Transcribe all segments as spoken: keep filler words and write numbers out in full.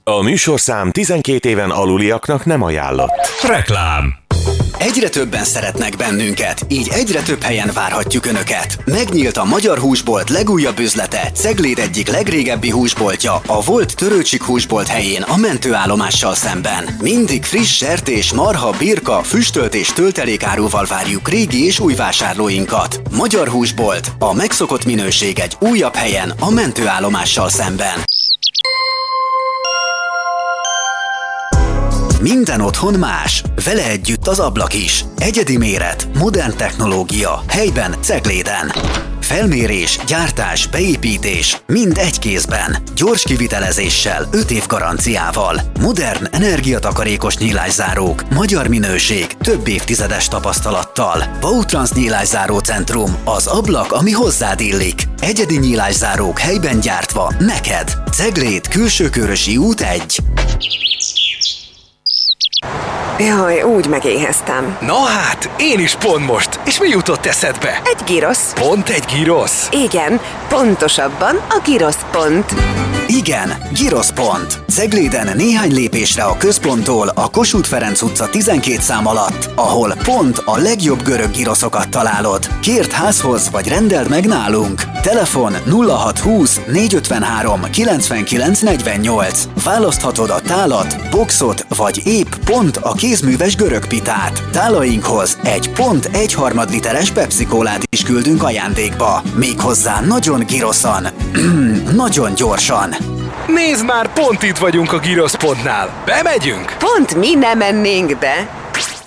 A műsorszám tizenkét éven aluliaknak nem ajánlott. Reklám. Egyre többen szeretnek bennünket, így egyre több helyen várhatjuk Önöket. Megnyílt a Magyar Húsbolt legújabb üzlete, Cegléd egyik legrégebbi húsboltja, a volt Törőcsik húsbolt helyén a mentőállomással szemben. Mindig friss sertés, marha, birka, füstölt és töltelékáruval várjuk régi és új vásárlóinkat. Magyar Húsbolt, a megszokott minőség egy újabb helyen a mentőállomással szemben. Minden otthon más, vele együtt az ablak is. Egyedi méret, modern technológia, helyben Cegléden. Felmérés, gyártás, beépítés, mind egy kézben. Gyors kivitelezéssel, öt év garanciával. Modern, energiatakarékos nyílászárók, magyar minőség, több évtizedes tapasztalattal. Bautrans Nyílászáró Centrum, az ablak, ami hozzád illik. Egyedi nyílászárók helyben gyártva, neked. Cegléd, Külsőkörösi út egy. Jaj, úgy megéheztem. Na hát, én is pont most. És mi jutott eszedbe? Egy girosz. Pont egy girosz? Igen, pontosabban a girosz pont. Igen, Girosz pont. Cegléden néhány lépésre a központtól a Kossuth Ferenc utca tizenkét szám alatt, ahol pont a legjobb görög giroszokat találod. Kérd házhoz, vagy rendeld meg nálunk. Telefon nulla hat húsz négyszázötvenhárom kilencvenkilenc negyvennyolc. Választhatod a tálat, boxot, vagy épp pont a kézműves görög pitát. Tálainkhoz egy pont egy harmad literes Pepsi-kólát is küldünk ajándékba. Méghozzá nagyon giroszan. Nagyon gyorsan. Nézd már, pont itt vagyunk a Giroszpontnál. Bemegyünk? Pont mi nem mennénk be.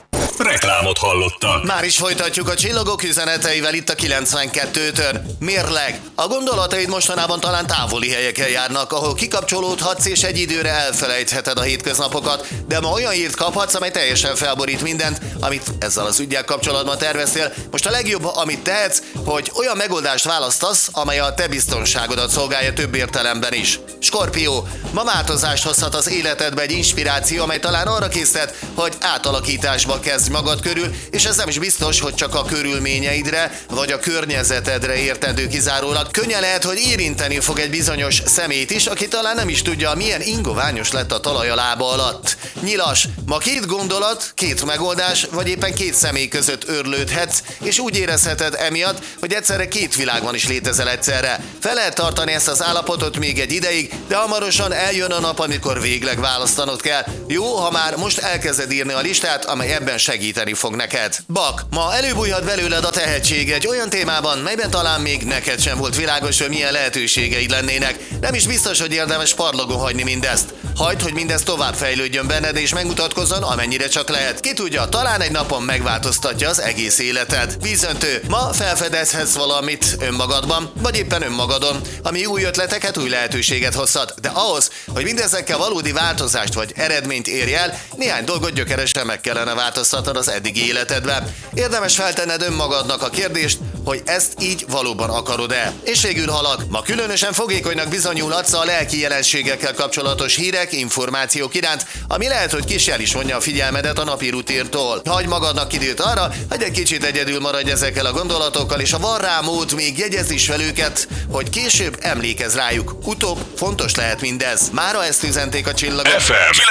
Reklámot hallottak. Már is folytatjuk a csillagok üzeneteivel itt a kilencvenkettőtön. Mérleg. A gondolataid mostanában talán távoli helyeken járnak, ahol kikapcsolódhatsz és egy időre elfelejtheted a hétköznapokat, de ma olyan hírt kaphatsz, amely teljesen felborít mindent, amit ezzel az üggyel kapcsolatban terveztél. Most a legjobb, amit tehetsz, hogy olyan megoldást választasz, amely a te biztonságodat szolgálja több értelemben is. Skorpió. Ma változást hozhat az életedbe egy inspiráció, amely talán arra késztet, hogy átalakításba kezd magad körül, és ez nem is biztos, hogy csak a körülményeidre vagy a környezetedre értendő kizárólag. Könnyen lehet, hogy érinteni fog egy bizonyos szemét is, aki talán nem is tudja, milyen ingoványos lett a talaj a lába alatt. Nyilas, ma két gondolat, két megoldás, vagy éppen két személy között őrlődhetsz, és úgy érezheted emiatt, hogy egyszerre két világban is létezel egyszerre. Fel lehet tartani ezt az állapotot még egy ideig, de hamarosan eljön a nap, amikor végleg választanod kell. Jó, ha már most elkezded írni a listát, amely ebben segíteni fog neked. Bak, ma előbújhat belőled a tehetség egy olyan témában, melyben talán még neked sem volt világos, hogy milyen lehetőségeid lennének. Nem is biztos, hogy érdemes parlagon hagyni mindezt. Hagyd, hogy mindez tovább fejlődjön benned és megmutatkozzon, amennyire csak lehet. Ki tudja, talán egy napon megváltoztatja az egész életed. Vízöntő, ma felfedezhetsz valamit önmagadban, vagy éppen önmagadon, ami új ötleteket, új lehetőséget hozhat. De ahhoz, hogy mindezekkel valódi változást vagy eredményt érj el, néhány dolgot gyökeresen meg kellene változtatnod az eddigi életedben. Érdemes feltenned önmagadnak a kérdést, hogy ezt így valóban akarod-e. És végül halak, ma különösen fogékonynak bizonyulhatsz a lelki jelenségekkel kapcsolatos hírek, információk iránt, ami lehet, hogy kis jel is vonja a figyelmedet a napi rutírtól. Hagyj magadnak időt arra, hogy egy kicsit egyedül maradj ezekkel a gondolatokkal, és ha van rá mód, még jegyezd is fel őket, hogy később emlékezz rájuk. Utóbb fontos lehet mindez. Mára ezt üzenték a csillagok.